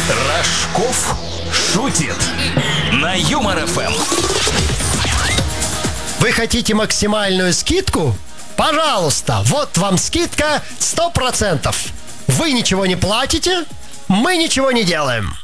Рожков шутит на Юмор ФМ. Вы хотите максимальную скидку? Пожалуйста, вот вам скидка 100%. Вы ничего не платите, мы ничего не делаем.